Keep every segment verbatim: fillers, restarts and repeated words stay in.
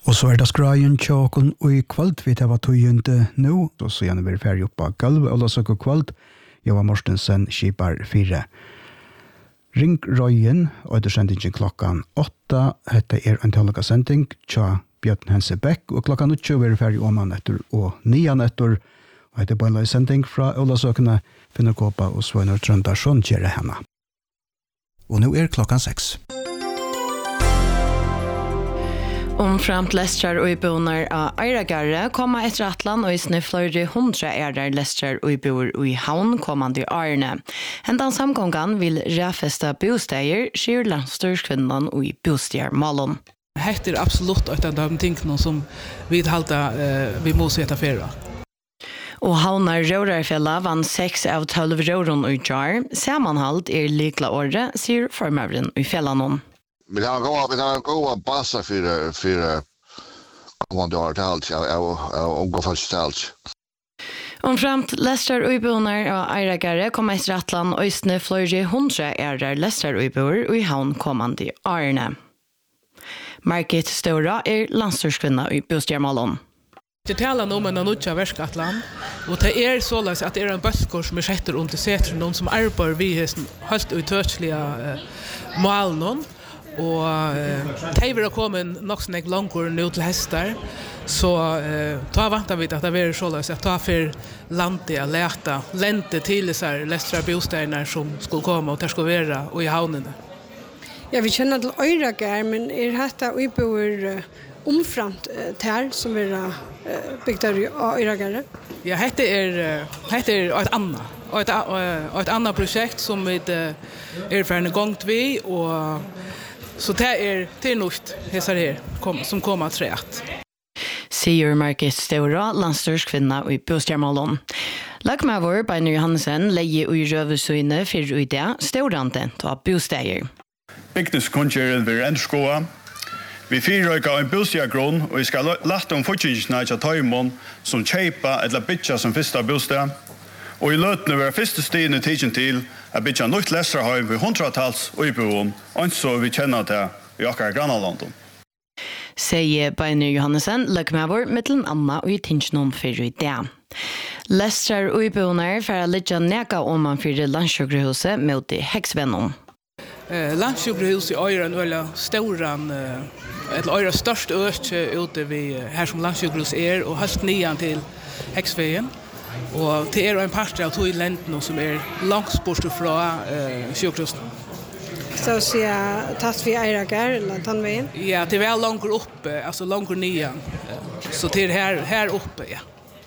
Og så er det skrajen tjåken, og i kveld vi tar tøyende nå, og så gjerne vi er ferdig oppe av gulv, og så går kveld, Jova Mortensen, skipar fire. Ring Røyen, og etter sendingen klokkan åtta, hette er en tallaka sending, tja Bjørn Hense Beck, og klokkan utjo vi er ferdig om han etter, og nian etter, og etter på en sending fra Olasøkene, Finner Kåpa og Svøyner Trøndarsson kjære henne. Og nå er klokkan seks. Omframt Lestrar og ibonar av Eiragarre kommer etter atlan og i snøfløyre hundre er der Lestrar og ibor og i havn kommande Arne. Hendan samgångan vil ræfesta bosteier, skjer landstørskvinnan og i bosteier-malen. Hette er absolutt et av de tingene som vi halta uh, vi må se etter fyrra. Og havnar Rørarfjella vann seks av tolv røren og jar. Samanhalt er likla året, sier formøveren i fjellanon. Vi har gått, vi har gått bassa för för kommande år till allt. Jag jag omgår fast till allt. Omframt Lestrar og ibonar av Eiragarre kommer etter atlan og isne fløyre hundre er der Lestrar og ibor og i havn kommande Arne. Margit Stora er landstørskvinna i Bosteier-malen. Det talar om en nutja verskatlan, og det er såleis at det er en bøskor som er setter under seter noen som arbeider vi hesten helt utørslige uh, malen, og uh, de vil ha kommet nok sånn langere nå til hester, så uh, ta vantar vi at det er såleis at ta for landet å lete, lente til disse lestra bosteierne som skulle komme og der skulle være og i havnene. Ja, vi kjenner til Eiragarre, men er dette og bor uh, omframt uh, tær som er uh, bygd av Eiragarre? Ja, dette er, dette er et annet. Og et, og et annet prosjekt som vi uh, er for en gang til vi, og så det er til nokt her kom, som kommer til rett. Sier Margit Stora, landstørskvinna i Bosteier-malen. Lagmavor Beinur Johansen leie ui røvesøyne for ui det størrande av bosteier. Bygningskongjeren vil endskoa. Vi fyrrøyka en bosteier-grunn, og vi skal lette om fortjensene til tøymon som kjeipa eller bytja som fyrsta bosteier. Og i løtene var første stigende tidsen til at bytja nytt leserhøy ved hundratals og i boen, og så vi kjenner til i akkar Granalandet. Sier Beinur Johansen, løkmavor mittelen Anna og i tingsnoen for i det. Lestrar og i boener for å ligge neka om man fyrir landsjøkrehuset mot i heksvennom. Eh, Landsjøkrehuset er en veldig storan, eh, et øyre størst øke ute vi, her som Landsjøkrehuset er, og helt nian til heksveien. Og det er en part av tog lenten som er langt bort fra eh, sjukhuset. Så å si tatt vi Eiragarre eller tannveien? Ja, det er vel langt oppe, altså langt nian. Så det er her, her oppe, ja.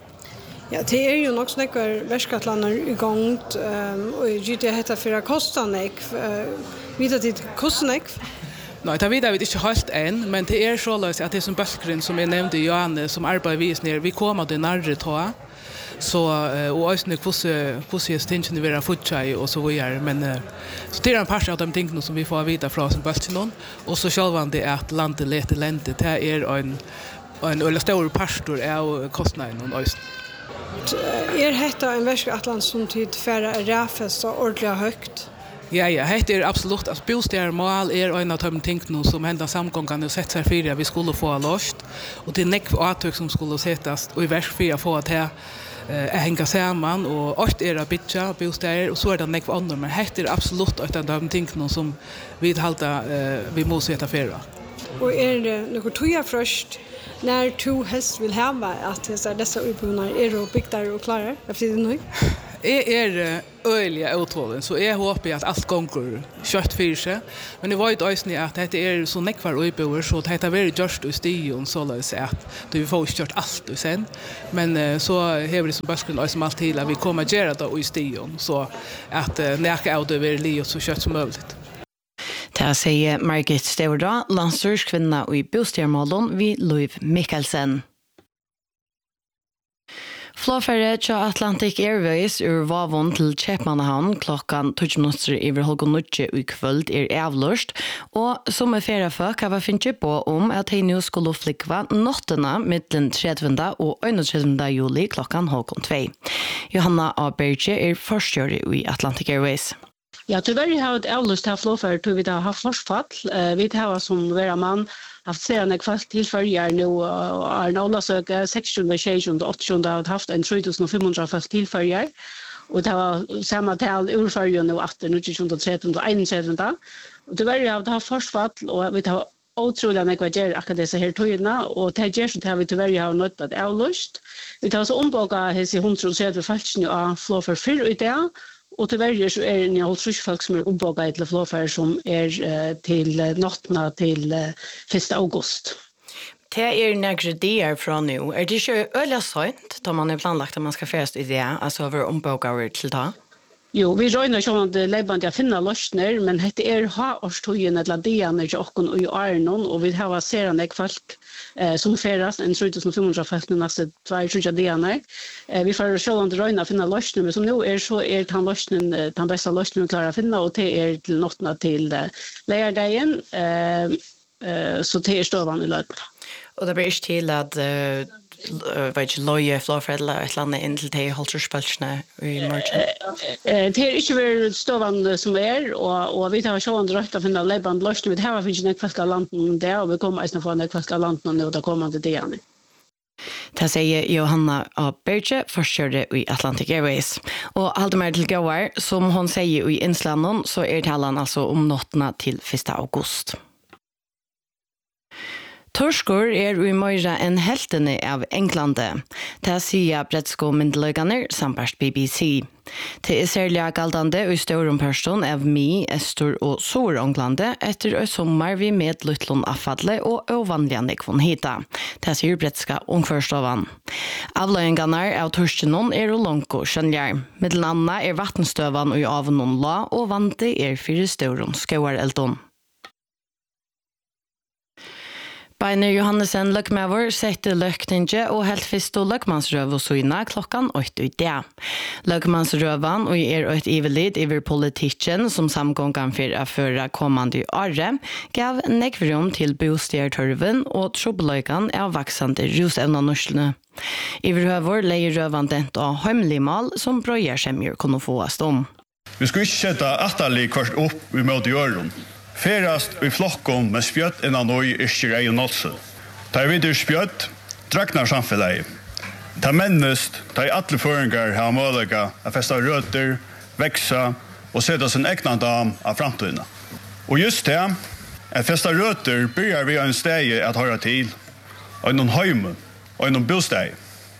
Ja, det er jo nok snakker verskatlander i gang, um, og jeg det heter for å koste nek. Uh, Vet du det koster nek? Nei, det vet jeg ikke helt enn, men det er så løs at det er som bøskeren som jeg nevnte i Johanne, som arbeider vi nere, vi kommer til nærre ta. Så och också nu hur hur stinchen vi har fått sig och så vidare, men så det är en par av de tingene som vi får vita från som Baltinon, och så själva det är att landet lite lände det är en en eller stor pastor är kostnaden och öst. Er hetta en verskatlan som tid färra räfest och ordentligt högt? Ja, ja, det är absolut att bosteier-mal är en av de tingene som hända samgångarna och sett sig för att vi skulle få löst, och det är nekv avtryck som skulle sättas och i vers för att få att det eh hänga samman och allt är att bitcha bosteier och så är det nekv andra, men det är absolut ett av de tingene som vi halta eh, vi måste sätta för. Och är det något toja först när två helst vill ha att dessa uppbyggnad är och byggda och klara efter det nu? Jeg er øyelig uttålen, så jeg håper at alt gonger kjøtt for seg. Men jeg vet også at dette er så nekvar øyeboer, så dette er veldig gjørst i stigen, så la oss at vi får ikke gjort alt i sen. Men så har vi som bøskeren også alt til at vi kommer gjøre det i stigen, så at nækka av det vil li så kjøtt som mulig. Det sier Margit Stora, landstørskvinna i Bosteier-malen ved Louv Mikkelsen. Flåfärre till Atlantic Airways ur Vavon till Köpmannahavn klockan tjugo minuter över halvnutje i kväll är avlöst, och som är flera folk har finnit på om att de nu skulle flyga notterna mellan trettiende och einogtrettiende juli klockan halv två. Johanna A. Berge är förstörare i Atlantic Airways. Ja, tyvärr har ett avlust här flåfär till vi har haft forsfall. Uh, vi har som vera man haft sedan ett fast tillfälligar nu och är nolla söka sexton tjugo åtta har haft en tre tusen fem hundra fast tillfälligar. Och det var samma tal urfärgen nu att nu tjugo tretton och tjugoett. Och tyvärr har vi haft forsfall och vi har otroligt mycket ger akkurat dessa här tøyna och det ger så att vi tyvärr har nått att avlust. Vi tar så omboga hese hundra söder falskne av flåfär för ut det. Och tyvärr så är det hålltrus folk som är omboga till flåfär som är uh, till uh, nattna till uh, första augusti. Det är några dagar från nu. Är det inte öliga sånt då man är planlagt att man ska fäst i det, alltså över omboga till ta? Jo, vi røyner sånn at leibant jeg finner løsner, men dette er ha-årstøyen eller dianer til åkken og i Arnon, og vi har serende folk eh, som feras, en tre tusen fem hundra folk neste tve dianer. Eh, vi får selv om det røyner å finne løsner, men som nå er så er den løsnen, den beste løsnen vi klarer å finne, og det er til nåttene til uh, leierdeien, eh, eh, så det er støvende i løpet. Og det blir ikke til at uh, vet ikke, løye, flåfred eller et eller annet inn til de holdtrusspølsene i morgen? Det er ikke vært stående som er, og, og vi tar sjående rødt å finne leiband løsning. Vi har finnet nekvalk av landen der, og vi kommer eisen å få nekvalk av landen nå, da kommer det igjen. Det sier Johanna av Berge, forskjører i Atlantic Airways. Og alt mer til gåar, som hun sier i Innslandet, så er talen altså om nåttene til første august. Torskor er i møyre en heltene av Englande. Det sier bredsko myndeløgene samt B B C. Det er særlig galdande i større person av Mi, Estor og Sør-Englande etter å sommer vi med Luttlund affadle og ovanlige nekvån hita. Det sier bredska ungførstovan. Avløyengene av torstenon er og langko skjønner. Middelandet er vattenstøvan og avnon la, og vante er fire større skåareldon. Beiner Johannesen løkmøver sette løkninge og helt fyrst og løkmannsrøv og søyna klokkan åtte i det. Løkmannsrøvan og er et ivelid over politikken som samgången for å føre kommande åre gav nekvrum til bostjertørven og trobeløygan av vaksande rusevna norslene. Iverhøver leier røvan dent av heimlimal som brøyer semjer kunne fåast om. Vi skal ikke sette atterlig kvart opp i møte gjøren. Ferast i flokkon med spjøtt innan noi iskir ei nåtse. Ta i videre spjøtt, draknar samfellet. Ta mennest, ta i atle føringar ha målega a festa røter, veksa og seta sin egna dam av framtøyna. Og just det, a festa røter byrjar vi en steg at høyra til, og innan høyme, og innan bosteg.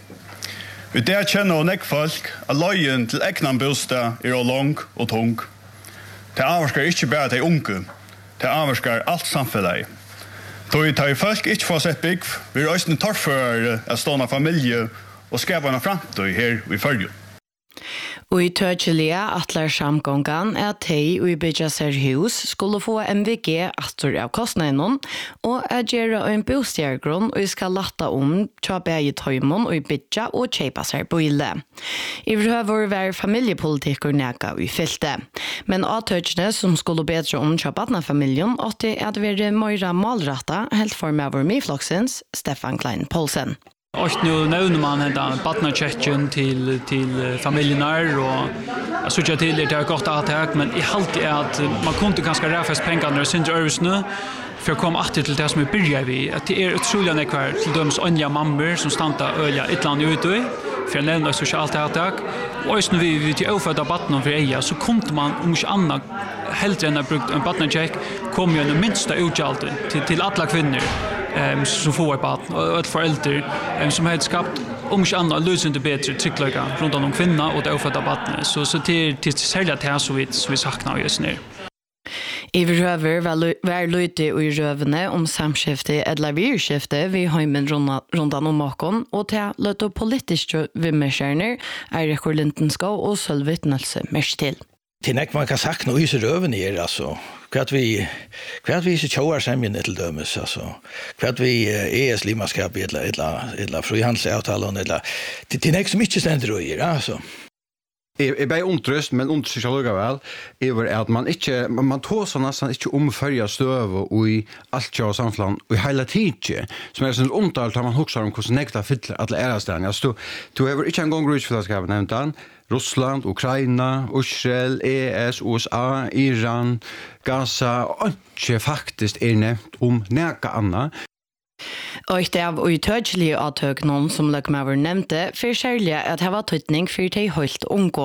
Vi der kjenner og nekk folk at løyen til egna bosteg er lang og tung. Det avvarskar ikkje bare til unge, det avvarskar alt samfellet. Da vi tar folk ikke får sett bygg, vi er også torførere av stående familie og skapet en fremtid her i Førje. Og i tøtjelige atler samgången er at de og i bygget ser hus skulle få M V G atter av kostnaden og er gjøre en bostjergrunn og skal latte om til å bæge tøymon og i bygget og kjøpe seg bøyle. I behøver være familiepolitikker nægge i fyltet. Men av tøtjene som skulle bedre om til barnefamilien og det er det være mer målrettet helt for med vår midfloksens Stefan Klein Poulsen. Och nu nämner man hända partnerchecken till till familjerna och jag såg till det är gott att ha men i halt är att man kunde ganska räfast pengar när synd örs nu för kom åter till det som vi börjar vi att det är otroligt nekvar till döms anja mammor som stannar öliga ett land ute för att nämna socialt attack och just nu vi vi till överfödda barn för eja så kunde man om inte annat helt än att brukt en partnercheck kom ju den minsta utgjalden till till alla kvinnor Um, som får ett barn och ett förälder um, som har skapat om inte annat lösande bättre trygglägga runt om kvinna och det ofödda barnet. Så, så till, till särskilt det här så vi, så vi saknar just nu. Iverhøver var løyte i røvene om samskifte eller virskifte vi heimen rundt om åkken, og til løyte politiske vimmerskjerner er Rekord Lindenskov og Sølvit Nølse mest til. Til nek man kan sakna i røvene er, altså, hva vi hva vi så tjoar semjen til dømes, altså, hva vi E S limaskap eller eller eller frihandelsavtalen eller til nek som ikke stender i, altså. Jeg er bare omtrøst, men omtrøst ikke lukket vel, er at man ikke, man tar sånn nesten ikke omfører støv og i alt kjøret samfunn, og i hele tiden, som er sånn omtalt, har man hukser om hvordan nekta fyller at det er stedet. Altså, du har ikke en gang grusfellesskapet nevnt den, Russland, Ukraina, Israel, E S, U S A, Iran, Gaza, og ikke faktisk er nevnt om nækka annet. Og det av utødgelige avtøk noen som Løkmaver nevnte, for særlig at det var tøytning for de høyt unge.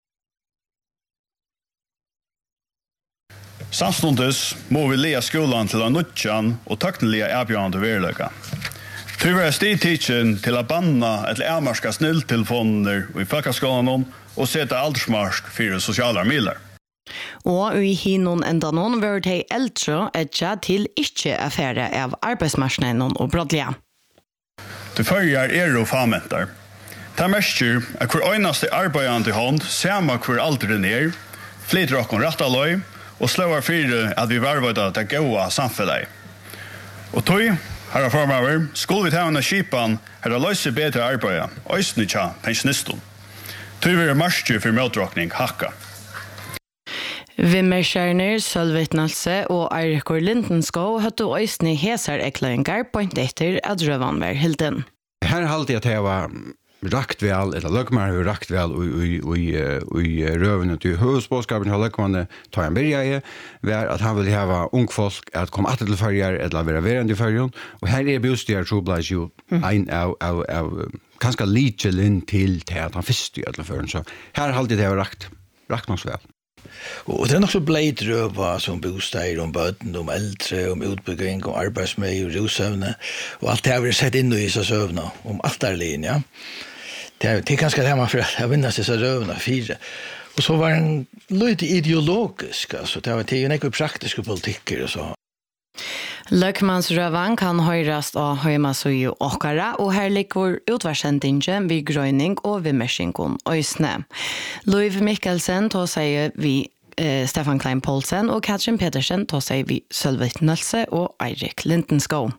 Samstundes må vi lea skolan til å nødjan og tøknelige erbjørende verløyga. Tyver er stidtidsen til å banna et ærmarska snilltelefoner i folkeskolan og sette aldersmarsk for sosiale miler. Og i hinnon enda noen var de eldre etja til ikke affære av arbeidsmarsnenen og broddlige. Det følger er og famentar. Det er mestjer at hver øyneste arbeidende hånd samme hver alderen er, flytter okken rett av løy, og slår fire at vi varvøyder det gode samfunnet. Og tog, herre formaver, skulle vi ta henne kipan her å løse bedre arbeid, øyne tja pensjonisten. Tog vi er mestjer for møtråkning hakka. Vimmerskjærner, Sølvvittnelse og Eirikur Lindenskov høtte øysene heser eklæringar på en etter at røvan var hilden. Her halte jeg at jeg var rakt vel, eller løkmer har rakt vel i røvene til høvesbåskapen til løkmane tar en byrje, var at han ville hava ung folk at komme atter til førjer, eller være verand i førjen, og her er bosteder trobladis jo en av, av, av kanskje litjelinn til til at han fyrst i etter førjen, så her halte jeg at jeg var rakt, rakt nok vel. Og det er nok så bleit røva som bostad, om bøten, om eldre, om utbygging, om arbeidsmøy, og rosøvne, og alt det har vi sett inn i disse søvnene, om alt er linje, ja. Det er, det er ganske det man for å vinne disse røvene, fire. Og så var den litt ideologisk, altså, det var det er jo ikke praktiske politikker og så. Løkmansrøvan kan høyrast av høymasøy og okkara, og her ligger utvarsendingen ved grøyning og ved mersingen øysne. Louis Mikkelsen tog seg vi eh, Stefan Klein Poulsen og Katrin Pedersen tog seg vi Sølvvittnelse og Eirik Lindenskov.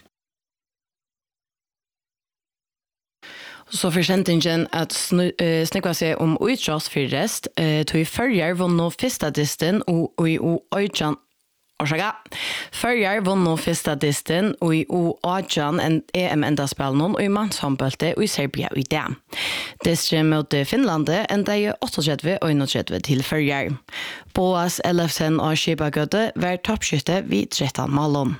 Så for sendingen at snakka seg om utrås for rest, eh, tog førjer vunno fyrsta disten og i Øyjan Orsaka. Førjar vunno fyrsta disten og i Øyjan en E M-endaspelen og i mannshåndbølte og i Serbia og i det. Distren mot Finlandet enda i åttiotredve og einogtredve til førjar. Boas Ellefsen og Skipagøte var toppskytte vid tretton malon.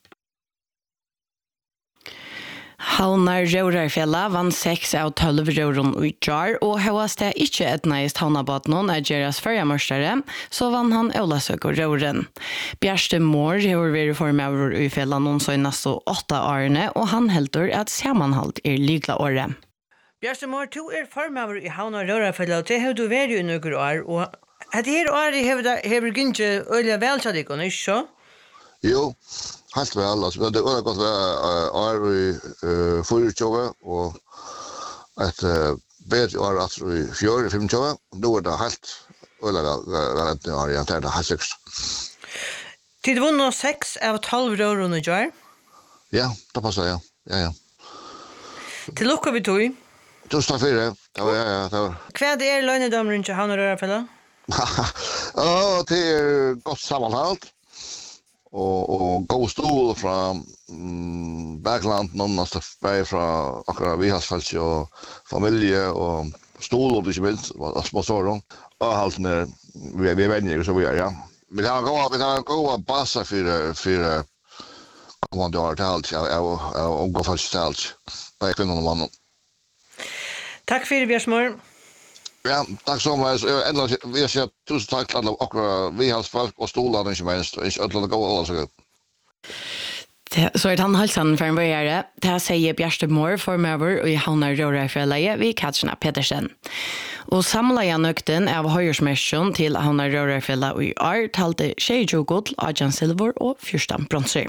Havnar Rørarfjella vann seks av tolv røren i jar, og høyast det ikke et nøyest havnabaten er Geras førjamørstere, så vann han Ølasøk og røren. Bjerste Mår har vært formøver i fjella noen så i nesten åtte årene, og han heldur at sammenhalt er lykla året. Bjerste Mår, du er formøver i Havnar Rørarfjella, og det har du vært i noen år, og at her året har du ikke øyelig velsatt ikke, ikke så? Jo, helt vel. Altså, det var godt å være i fyrtjove, og et bedre år at i fjør i femtjove. Nå er det helt øyelig vel enten år igjen, det er det helt sikkert. Tid vunnet seks av tolv rørene i år? Ja, det passer, ja. ja, ja. Til lukka vi tog? Tusen takk for det. Det var, ja, ja, det var. Hva er det løgnedommen til Havnar Rørarfjella? Ja, det er godt sammenhalt. Og, og god stol fra mm, Bergland, noen av støy fra akkurat Vihalsfelt og familie, og stol og ikke minst, og små sårene. Og halten er, vi er venner, så vi er, ja. Vi har en god base for, for kommandører til alt, og unge folk til alt. Det er kvinnerne og mannen. Takk for det, Bjørsmår. Ja, takk så mye. Enda, vi har sett tusen takk til akkurat Vihalsfelt og stolene, ikke minst, og ikke ødelig å gå alle så godt. Så er det han halsen for en bøyere. Det sier Bjerste Mår formøver og i Havnar Rørarfjellet ved Katrina Pedersen. Og samlet jeg nøkten av høyersmersjon til Havnar Rørarfjellet og i år talte tjue gull, Adjan Silver og fjorten bronser.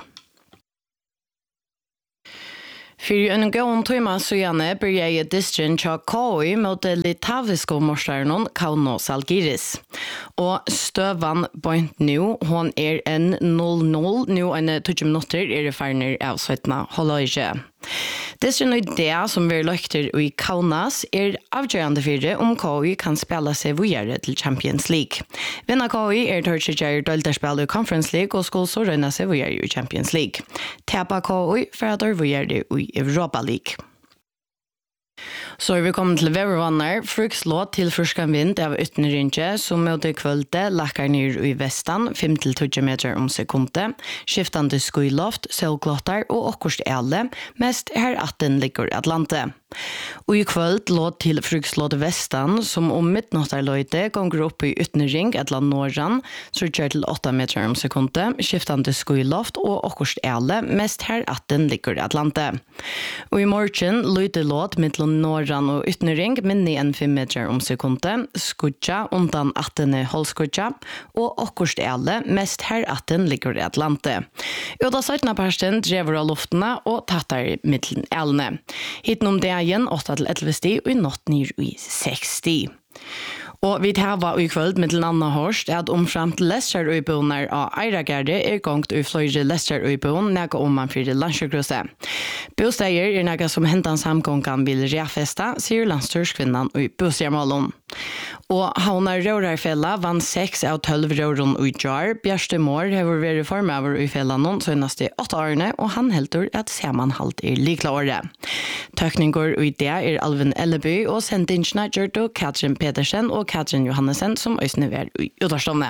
For en gående tøyma så gjerne bør jeg distrin tja K I mot det litaviske morsteren Kauno Salgiris. Og støvan point nu, hon er en null null, nu en tjue minutter er det ferner av svettene Holløyge. Det er en idé som vi løkter i Kaunas er avgjørende for det om K I kan spille seg videre til Champions League. Vinner K I er tørtsigere dølterspill i Conference League og skal så røyne seg videre i Champions League. Tapa K I for at de videre i Europa League. Så er vi kommet til Vevervanner, frukslåt til fruskan vind av utenrinje, som møter kvölde, lakkar ned i vestan, fem til tolv meter om sekundet, skiftande skuiloft, sølglåttar og okkurst ele, mest her atten ligger Atlante. Og i kvöld låt til frukslåt vestan, som om midnåttarløyde gonger opp i utenring, etla norran, så kjør til åtta meter om sekundet, skiftande skuiloft og okkurst ele, mest her atten ligger Atlante. Og i morgen løyde låt mittlom norran og utenring, minni enn fem meter om sekundet, skudja undan attene holskudja, og okkurst ele, mest her atten ligger Atlante. Og da sartna parsten drever av luftene og tattar mittlom elene. Hitnom det igjen åtta til elleve sti og i natt ned i seks sti. Og vi tar i kveld med til Anna Horst at omframt Leicester-øyboner av Eiragarde er gongt i fløyre Leicester-øybon nega om man fyrir landsjøkrose. Bosteier er nega som hentan samgångan vil reafesta, sier landstørskvinnan i Bosteier-målen. Og Havnar Rørarfella vann seks av tolv røren i jar. Bjørste Mår har vært formøver i fellanen søgnast i åtte årene, og han heldur at samanhalt er likla året. Tøkninger i det er Alvin Elleby og sendingsna Gjørto Katrin Pedersen og Katrin Johannesen som øysene er i Udarstående.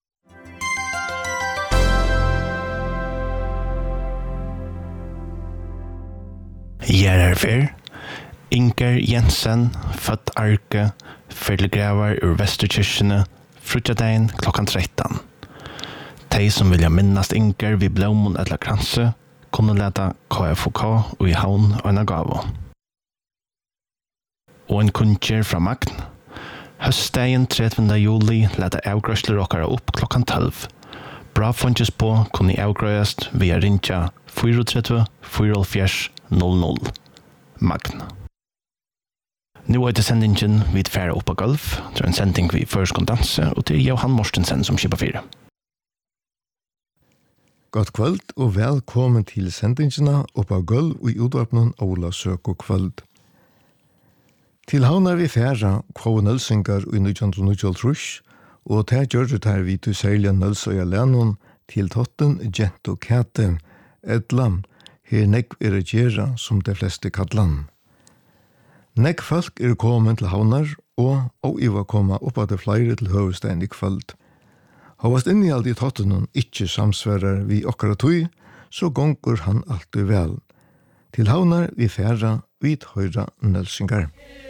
Gjerarfer, Inger Jensen, født Arke, Fyrlegravar ur Vesterkirkene, frutjadein klokkan tretton. De som vilja minnast Inger vid blommen eller kranse, kunne leta K F K og i havn og en agavo. Og en kunnskjer fra Magn. Høstdagen trettiende juli leta avgrøsler okkara opp klokkan tolv. Bra funges på kunne avgrøyast via rinja fire tre fire fire null null. Magn. Nu er det sendingen vi færre opp av golf. Det er en sending vi først kan danse, og det er Johan Morstensen som kjøper fire. God kvöld og velkommen til sendingene opp av golf og i utvarpnen Ola Søk og kvöld. Til havner vi færre Kvå Nølsinger i nitton nittiotre, og det gjør det her vi til særlig Nølsøya Lennon til totten Gjent og Kate, et land her nekv er det gjerne som de fleste kattland. Nekv folk er kommet til havner, og og i var kommet opp av det flere til høvestein i kvöld. Havast inni alt i tottenen ikkje samsverrar vi okkara tøy, så gonger han alltid vel. Til havner vi færra vid høyra Nølsingar.